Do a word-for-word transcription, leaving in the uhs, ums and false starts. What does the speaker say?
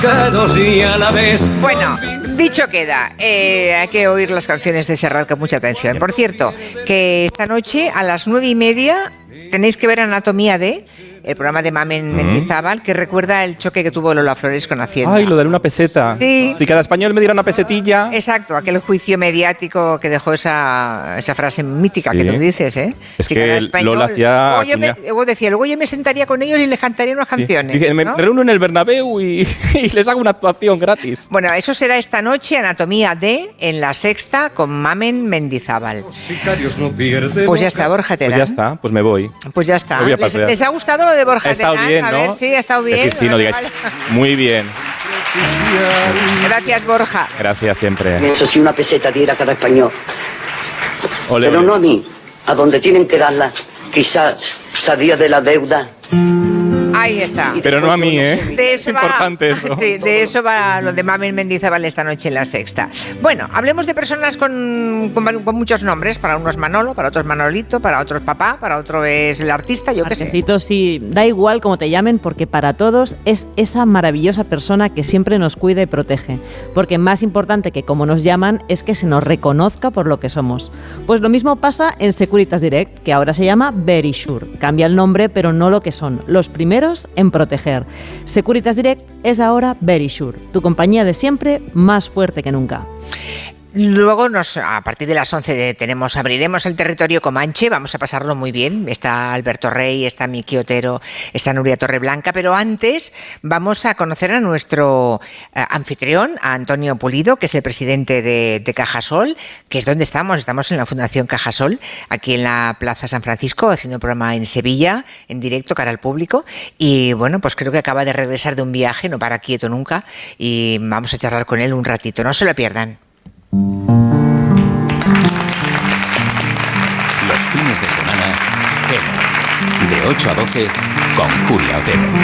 Y a la vez. Bueno, dicho queda, eh, hay que oír las canciones de Serrat con mucha atención. Por cierto, que esta noche a las nueve y media tenéis que ver Anatomía de, el programa de Mamen Mendizábal, que recuerda el choque que tuvo Lola Flores con Hacienda. Ay, lo de una peseta. Sí. Si cada español me diera una pesetilla. Exacto, aquel juicio mediático que dejó esa, esa frase mítica, sí, que tú dices, ¿eh? Es si que español, Lola hacía... Luego, yo me, luego decía, luego yo me sentaría con ellos y les cantaría unas canciones. Sí. Dice, me ¿no? reúno en el Bernabéu y, y les hago una actuación gratis. Bueno, eso será esta noche, Anatomía de, en La Sexta, con Mamen Mendizábal. Pues ya está, Borja Terán. Pues ya está, pues me voy. Pues ya está. ¿Les, ¿Les ha gustado lo de Borja ha estado Terán? bien, A ¿no? ver, sí, ha estado bien. Es que sí, no digáis. Muy bien. Gracias, Borja. Gracias siempre. Eso sí, una peseta diera cada español. Ole, Pero ole. no a mí, a donde tienen que darla. Quizás salía de la deuda. Ahí está. Pero no a mí, ¿eh? De eso es va, importante eso. Sí, de eso va lo de Mamen Mendizábal esta noche en La Sexta. Bueno, hablemos de personas con, con, con muchos nombres. Para unos Manolo, para otros Manolito, para otros Papá, para otro es el artista, yo qué sé. Marquesito, sí, da igual cómo te llamen, porque para todos es esa maravillosa persona que siempre nos cuida y protege. Porque más importante que cómo nos llaman es que se nos reconozca por lo que somos. Pues lo mismo pasa en Securitas Direct, que ahora se llama Verisure. Cambia el nombre, pero no lo que son. Los primeros en proteger. Securitas Direct es ahora Verisure, tu compañía de siempre, más fuerte que nunca. Luego, nos, a partir de las once tenemos, abriremos el territorio Comanche, vamos a pasarlo muy bien. Está Alberto Rey, está Miki Otero, está Nuria Torreblanca, pero antes vamos a conocer a nuestro eh, anfitrión, a Antonio Pulido, que es el presidente de, de Cajasol, que es donde estamos, estamos en la Fundación Cajasol, aquí en la Plaza San Francisco, haciendo un programa en Sevilla, en directo, cara al público, y bueno, pues creo que acaba de regresar de un viaje, no para quieto nunca, y vamos a charlar con él un ratito, no se lo pierdan. Los fines de semana, Gelo, de ocho a doce, con Julia Otero.